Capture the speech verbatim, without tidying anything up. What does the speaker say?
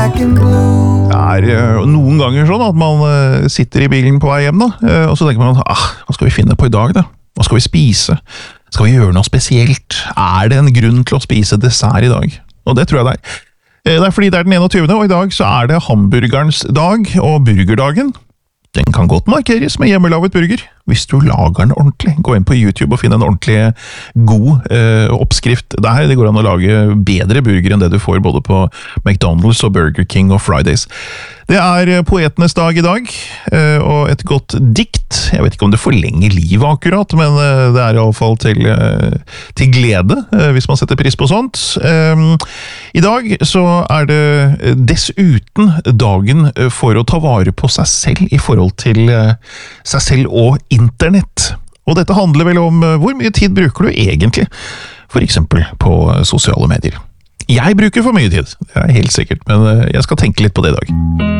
black and blue. Det er eh, noen ganger sånn at man eh, sitter i bilen på vei hjem da, eh, og så tenker man, ah, hva skal vi finne på i dag da? Hva skal vi spise? Skal vi gjøre noe spesielt? Er det en grunn til å spise dessert i dag? Og det tror jeg det er. Eh, Det er fordi det er den enogtyvende, og i dag så er det hamburgerens dag og burgerdagen. Den kan godt markeres med hjemmelavet burger, hvis du lager den ordentlig. Gå inn på YouTube og finn en ordentlig god eh, oppskrift der. Det går an å lage bedre burger enn det du får både på McDonald's og Burger King og Fridays. Det er poetenes dag i dag, eh, og et godt dikt. Jeg vet ikke om det forlenger livet akkurat, men eh, det er i alle fall til, eh, til glede, eh, hvis man setter pris på sånt. Eh, I dag så er det dessuten dagen for å ta vare på seg selv i forhold til eh, seg selv og internett. Og dette handler vel om eh, hvor mye tid bruker du egentlig, for eksempel på sosiale medier. Jeg bruker for mye tid, det er helt sikkert, men eh, jeg skal tenke litt på det i dag.